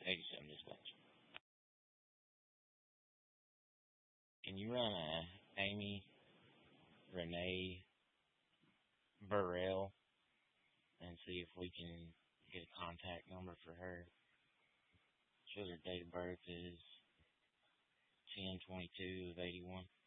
87 dispatch. Can you run Amy Renee Burrell and see if we can get a contact number for her? Shows her date of birth is 10/22 of 81.